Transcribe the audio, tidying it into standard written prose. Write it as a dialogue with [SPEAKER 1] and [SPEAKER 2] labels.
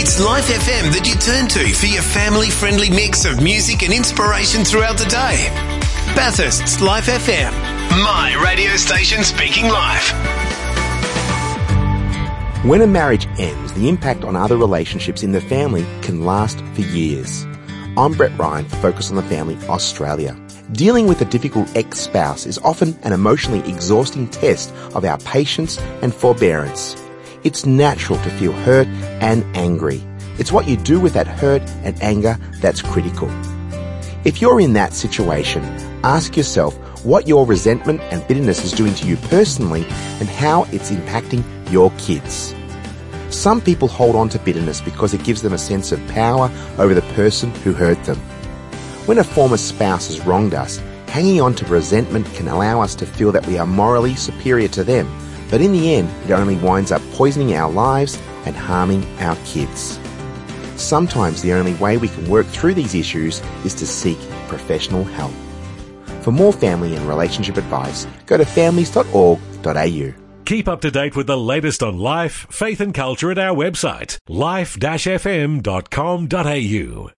[SPEAKER 1] It's Life FM that you turn to for your family-friendly mix of music and inspiration throughout the day. Bathurst's Life FM, my radio station speaking life.
[SPEAKER 2] When a marriage ends, the impact on other relationships in the family can last for years. I'm Brett Ryan for Focus on the Family Australia. Dealing with a difficult ex-spouse is often an emotionally exhausting test of our patience and forbearance. It's natural to feel hurt and angry. It's what you do with that hurt and anger that's critical. If you're in that situation, ask yourself what your resentment and bitterness is doing to you personally and how it's impacting your kids. Some people hold on to bitterness because it gives them a sense of power over the person who hurt them. When a former spouse has wronged us, hanging on to resentment can allow us to feel that we are morally superior to them, but in the end, it only winds up poisoning our lives and harming our kids. Sometimes the only way we can work through these issues is to seek professional help. For more family and relationship advice, go to families.org.au.
[SPEAKER 3] Keep up to date with the latest on life, faith and culture at our website, life-fm.com.au.